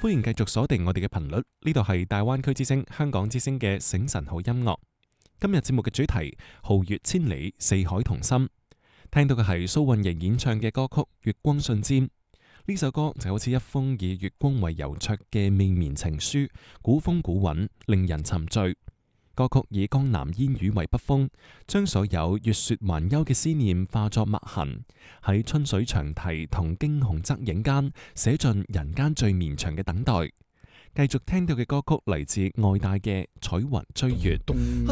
歡迎繼續鎖定我哋嘅頻率，呢度係大灣區之聲、香港之聲嘅醒晨好音樂。今日節目嘅主題皓月千里，四海同心。聽到嘅係蘇運瑩演唱嘅歌曲《月光信簪》。呢首歌就好似一封以月光為郵戳嘅未眠情書，古風古韻，令人沉醉。歌曲以江南煙雨為筆鋒，將所有月雪還休嘅思念化作墨痕，喺春水長堤同驚鴻側影間寫盡人間最綿長嘅等待。繼續聽到嘅歌曲嚟自愛戴嘅《彩雲追月》。